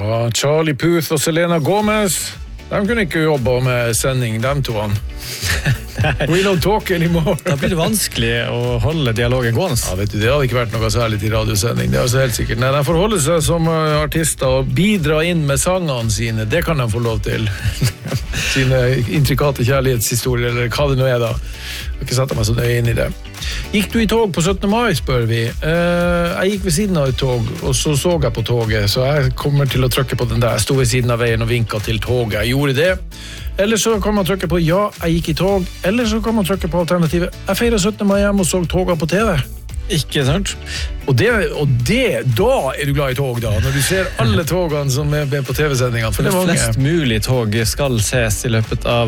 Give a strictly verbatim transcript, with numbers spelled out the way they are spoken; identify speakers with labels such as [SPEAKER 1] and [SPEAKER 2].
[SPEAKER 1] Ja, Charlie Puth og Selena Gomez, de kunne ikke jobbe med sending, de to han. We don't talk anymore.
[SPEAKER 2] Da blir det vanskelig å holde dialogen gående.
[SPEAKER 1] Ja, vet du, det hadde ikke vært noe særlig til radiosending, det er altså helt sikkert. Nei, de får holde seg som artister og bidra inn med sangene sine, det kan de få lov til. Sine intrikate kjærlighetshistorier, eller hva det nå er da. Jeg har ikke satt meg så nøye inn i det. Gikk du i tog på syttende mai, spør vi. Uh, jeg gikk ved siden av et tog, og så så jeg på toget, så jeg kommer til å trykke på den der. Jeg stod ved siden av veien og vinket til toget. Jeg gjorde det. Eller så kan man trykke på ja, jeg gikk i tog. Eller så kan man trykke på alternativet. Jeg feiret syttende mai hjemme og så toget på T V.
[SPEAKER 2] Ikke sant?
[SPEAKER 1] Og det, og det, da er du glad i tog da, når du ser alle togene som er på T V-sendingene. For det er mange.
[SPEAKER 2] Flest mulig tog skal ses i løpet av